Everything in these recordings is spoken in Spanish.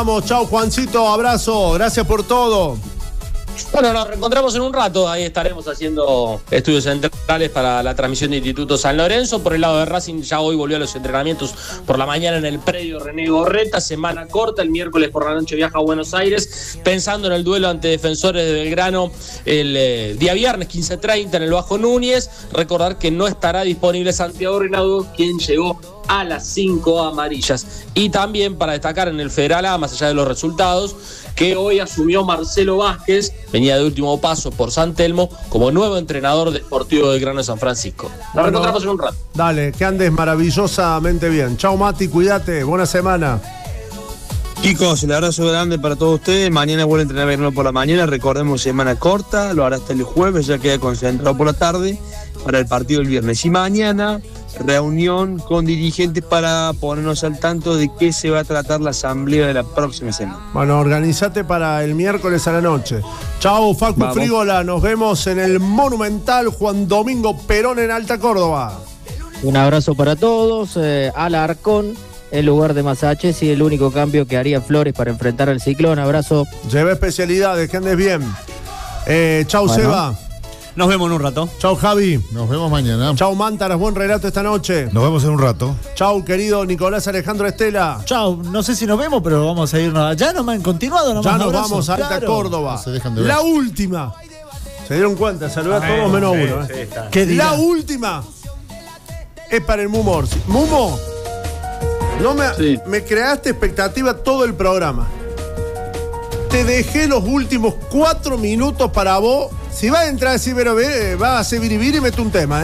Vamos, chau Juancito, abrazo, gracias por todo. Bueno, nos reencontramos en un rato, ahí estaremos haciendo estudios centrales para la transmisión de Instituto San Lorenzo. Por el lado de Racing, ya hoy volvió a los entrenamientos por la mañana en el predio René Gorreta, semana corta, el miércoles por la noche viaja a Buenos Aires, pensando en el duelo ante Defensores de Belgrano el día viernes 15:30 en el Bajo Núñez. Recordar que no estará disponible Santiago Reinaudo, quien llegó a las 5 amarillas. Y también para destacar en el Federal A, más allá de los resultados, que hoy asumió Marcelo Vázquez, venía de último paso por San Telmo, como nuevo entrenador deportivo del Grano de San Francisco. Nos reencontramos en un rato. Dale, que andes maravillosamente bien. Chau Mati, cuídate, buena semana. Chicos, el abrazo grande para todos ustedes. Mañana vuelve a entrenar Belgrano por la mañana. Recordemos, semana corta, lo hará hasta el jueves, ya queda concentrado por la tarde para el partido del viernes. Y mañana, reunión con dirigentes para ponernos al tanto de qué se va a tratar la asamblea de la próxima semana. Bueno, organizate para el miércoles a la noche. Chau, Facu Frígola, nos vemos en el Monumental Juan Domingo Perón en Alta Córdoba. Un abrazo para todos. Alarcón en lugar de Massaches, y el único cambio que haría Flores para enfrentar al Ciclón. Abrazo. Lleva especialidades, que andes bien. Chau, bueno. Seba. Nos vemos en un rato. Chau, Javi. Nos vemos mañana. Chau, Mántaras, buen relato esta noche. Nos vemos en un rato. Chau, querido Nicolás Alejandro Estela. Chau, no sé si nos vemos, pero vamos a irnos. Ya no me han continuado, nomás. Ya nos vamos a Alta Córdoba. No se dejan de ver. La última. Se dieron cuenta, saludé a todos menos uno. Sí, la última es para el Mumo Orsi. Mumo, no me creaste expectativa todo el programa. Te dejé los últimos 4 minutos para vos. Si vas a entrar así, pero va a hacer biribiri y mete un tema,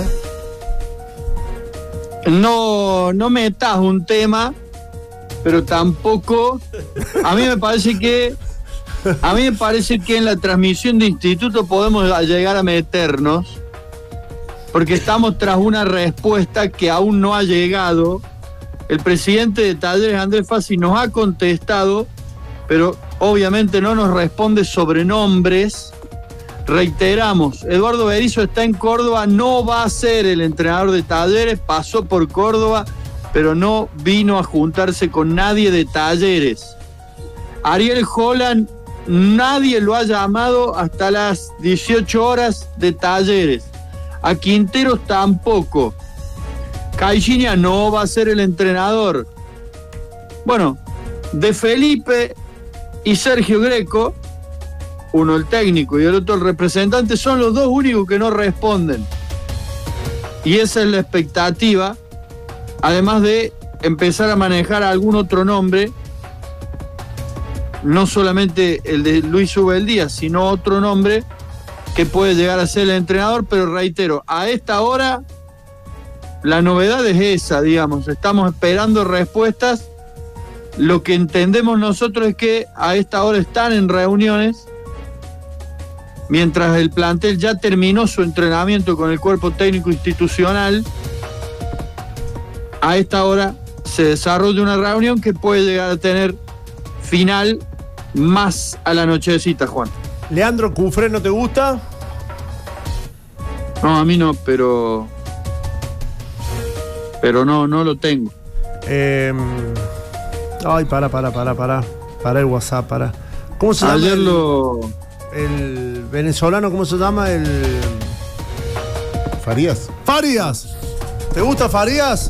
No metas un tema, pero tampoco. A mí me parece que en la transmisión de Instituto podemos llegar a meternos, porque estamos tras una respuesta que aún no ha llegado. El presidente de Talleres, Andrés Fassi, nos ha contestado, pero obviamente no nos responde sobre nombres. Reiteramos, Eduardo Berizzo está en Córdoba, no va a ser el entrenador de Talleres, pasó por Córdoba, pero no vino a juntarse con nadie de Talleres. Ariel Holland, nadie lo ha llamado hasta las 18 horas de Talleres. A Quinteros tampoco. Caixinha no va a ser el entrenador. Bueno, de Felipe y Sergio Greco, uno el técnico y el otro el representante, son los dos únicos que no responden. Y esa es la expectativa, además de empezar a manejar algún otro nombre, no solamente el de Luis Ubeldía, sino otro nombre que puede llegar a ser el entrenador. Pero reitero, a esta hora la novedad es esa, digamos, estamos esperando respuestas. Lo que entendemos nosotros es que a esta hora están en reuniones, mientras el plantel ya terminó su entrenamiento con el cuerpo técnico institucional. A esta hora se desarrolla una reunión que puede llegar a tener final más a la nochecita, Juan. Leandro Cufré, ¿no te gusta? No, a mí no, pero no lo tengo. Ay, para el WhatsApp, para. ¿Cómo se llama? El venezolano, ¿cómo se llama? Farías. Farías. ¿Te gusta Farías?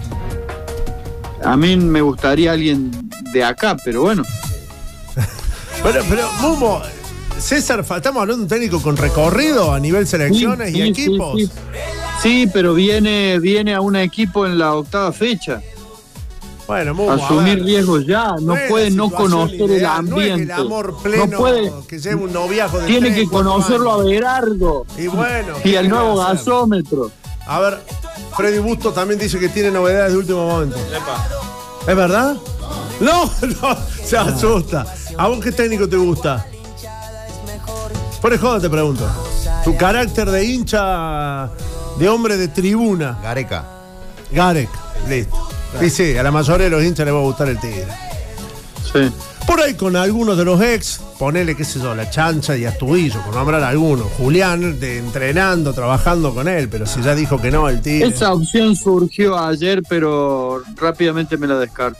A mí me gustaría alguien de acá, pero bueno. pero Mumo, César, estamos hablando de un técnico con recorrido a nivel selecciones y equipos. Sí, pero viene a un equipo en la 8ª fecha. Bueno, Mumo, asumir riesgos ya, no puede no conocer ideal, el ambiente. No es el amor pleno, no puede, que lleve un noviazgo de tiene 3, que conocerlo años. A Berardo. Y bueno. Y al nuevo gasómetro. A ver, Freddy Busto también dice que tiene novedades de último momento. Epa. ¿Es verdad? No, se asusta. ¿A vos qué técnico te gusta? Por joda te pregunto. Tu carácter de hincha, de hombre de tribuna. Garek, listo. Sí, a la mayoría de los hinchas les va a gustar el Tigre. Sí. Por ahí con algunos de los ex, ponele, qué sé yo, la Chancha y Astudillo, por nombrar a algunos. Julián, entrenando, trabajando con él, pero si ya dijo que no, el Tigre. Esa opción surgió ayer, pero rápidamente me la descarto.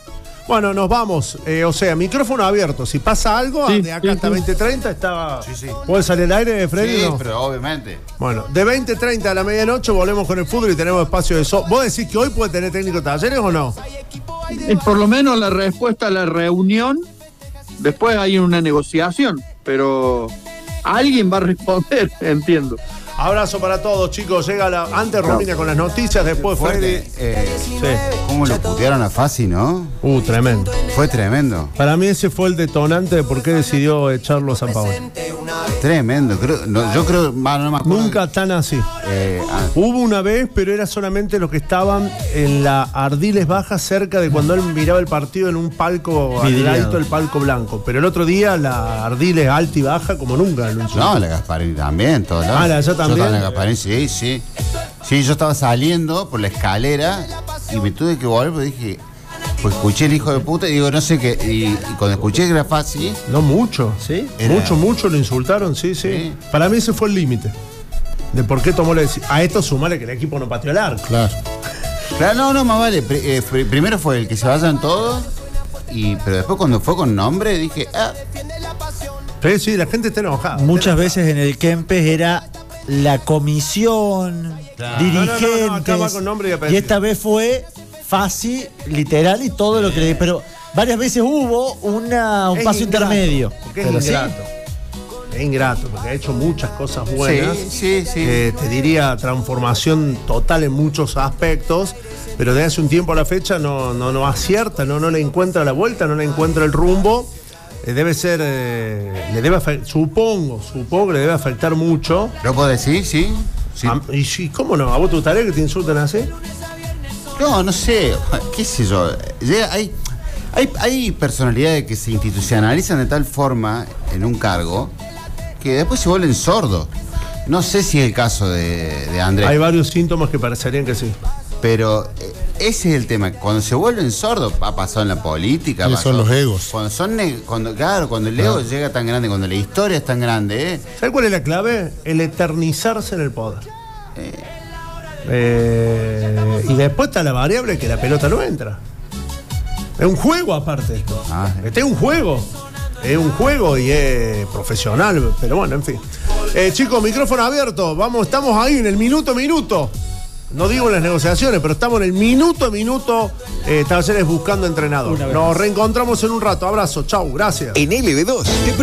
Bueno, nos vamos. O sea, micrófono abierto. Si pasa algo, Sí, de acá hasta 20:30 está. Sí. ¿Puede salir al aire, Freddy? Sí, No? pero obviamente. Bueno, de 20:30 a la medianoche volvemos con el fútbol y tenemos espacio de eso. ¿Vos decís que hoy puede tener técnico Talleres o no? Por lo menos la respuesta a la reunión, después hay una negociación, pero alguien va a responder, entiendo. Abrazo para todos, chicos. Llega antes Romina con las noticias, después Freddy. Sí. Sí. ¿Cómo lo putearon a Fassi, no? Tremendo. Fue tremendo. Para mí ese fue el detonante de por qué decidió echarlo a San Paolo. Tremendo. Yo creo, no me acuerdo. Nunca tan así. Hubo una vez, pero era solamente los que estaban en la Ardiles Baja, cerca de cuando él miraba el partido en un palco al ladito del palco blanco. Pero el otro día la Ardiles alta y baja como nunca lo insultó. No, la Gasparini también, todos lados. la yo también. Yo también la Gasparini, sí. Sí, yo estaba saliendo por la escalera y me tuve que volver porque dije, pues escuché el hijo de puta y digo, no sé qué. Y cuando escuché que era Fassi. No mucho. ¿Sí? Mucho lo insultaron, sí. Para mí ese fue el límite. De por qué tomó la decisión. A esto sumarle que el equipo no pateó el arco. Claro, no, más vale. Primero fue el que se vayan todos. Pero después cuando fue con nombre dije, Sí, la gente está enojada. Muchas veces en el Kempes era la comisión, dirigentes. No, acá va con nombre y apellido. Y esta vez fue Fassi, literal, y todo lo que le. Pero varias veces hubo un paso intermedio. Porque pero es ingrato. Es ingrato, porque ha hecho muchas cosas buenas. Sí. Te diría transformación total en muchos aspectos, pero desde hace un tiempo a la fecha no acierta, no le encuentra la vuelta, no le encuentra el rumbo. Debe ser, le debe supongo que le debe afectar mucho. ¿Lo puedo decir? Sí. Y sí, ¿cómo no? ¿A vos te gustaría que te insulten así? No sé, qué sé yo. Hay personalidades que se institucionalizan de tal forma en un cargo que después se vuelven sordos. No sé si es el caso de Andrés. Hay varios síntomas que parecerían que sí. Pero ese es el tema. Cuando se vuelven sordos, ha pasado en la política. Son los egos. Cuando el ego llega tan grande, cuando la historia es tan grande. ¿Sabes cuál es la clave? El eternizarse en el poder. Y después está la variable que la pelota no entra. Es un juego aparte esto. Este es un juego. Es un juego y es profesional, pero bueno, en fin. Chicos, micrófono abierto. Estamos ahí en el minuto. No digo en las negociaciones, pero estamos en el minuto. Talleres buscando entrenador. Nos reencontramos en un rato. Abrazo, chau, gracias. En LB2